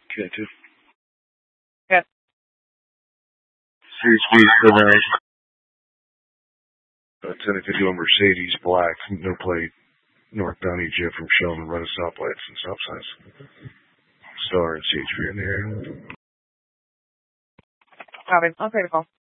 Okay, too. Yeah. Seriously, it's in a video Mercedes black, no plate, northbound EJ from Sheldon, run a stoplights and stop signs. Star and CHP in the area. Copy. I'll take a call.